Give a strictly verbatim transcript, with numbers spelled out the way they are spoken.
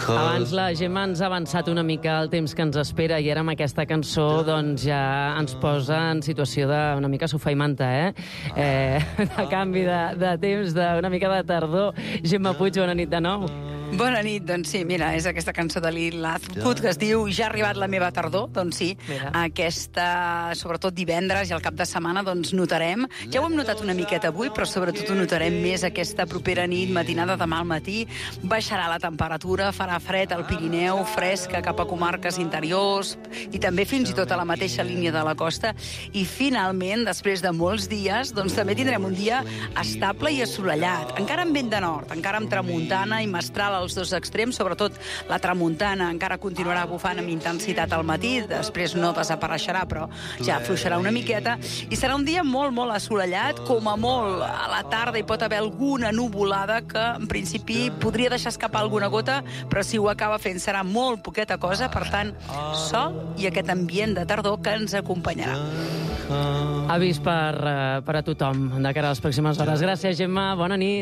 Abans la Gemma ens ha avançat una mica el temps que ens espera i ara amb aquesta cançó doncs ja ens posa en situació d'una mica sofà i manta, eh? eh de canvi de, de temps, d'una mica de tardor. Gemma Puig, bona nit de nou. Bona nit, doncs sí, mira, és aquesta cançó de Lil Nas X que es diu Ja ha arribat la meva tardor, doncs sí, mira. Aquesta, sobretot divendres i al cap de setmana, doncs notarem, ja ho hem notat una miqueta avui, però sobretot ho notarem més aquesta propera nit, matinada demà al matí, baixarà la temperatura, farà fred al Pirineu, fresca cap a comarques interiors i també fins i tot a la mateixa línia de la costa, i finalment, després de molts dies, doncs també tindrem un dia estable i assolellat, encara amb vent de nord, encara amb tramuntana i mestral als dos extrems, sobretot la tramuntana encara continuarà bufant amb intensitat al matí, després no desapareixerà, però ja afluixarà una miqueta, i serà un dia molt, molt assolellat, com a molt a la tarda hi pot haver alguna nuvolada que en principi podria deixar escapar alguna gota, però si ho acaba fent serà molt poqueta cosa, per tant, sol i aquest ambient de tardor que ens acompanyarà. Avís per, per a tothom de cara a les pròximes hores. Gràcies, Gemma, bona nit.